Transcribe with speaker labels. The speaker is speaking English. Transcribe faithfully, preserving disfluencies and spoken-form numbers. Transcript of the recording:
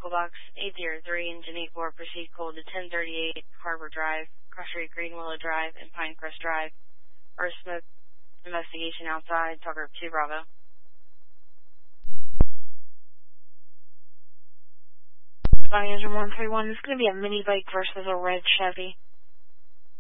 Speaker 1: Echo Box eight zero three, Engine eight four, proceed cold to ten thirty-eight Harbor Drive, Cross Street, Green Willow Drive, and Pinecrest Drive. Earth smoke investigation outside, Talk Group two Bravo.
Speaker 2: Body Engine one three one, it's going to be a mini bike versus a red Chevy.